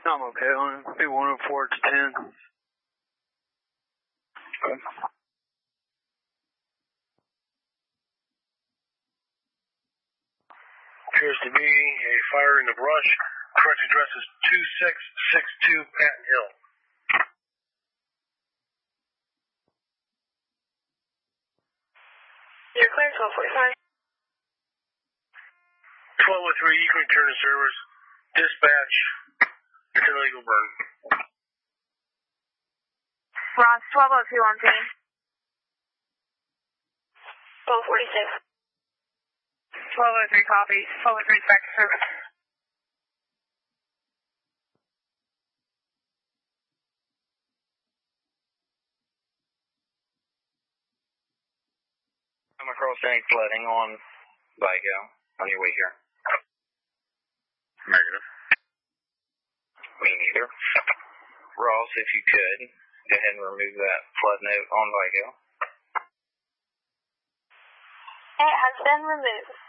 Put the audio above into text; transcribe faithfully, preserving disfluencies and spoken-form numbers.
I'm okay on it. Be one oh four to ten. Okay. Appears to be a fire in the brush. Correct address is two six six two Patton Hill. You're clear, twelve forty-five. twelve oh three, you can return to service. Dispatch, it's an illegal burn. Ross, twelve oh two on scene. twelve forty-six. twelve oh three copy. twelve oh three back to service. Come across any flooding on Vigo on your way here? Negative. Me neither. Ross, if you could, go ahead and remove that flood note on Vigo. It has been removed.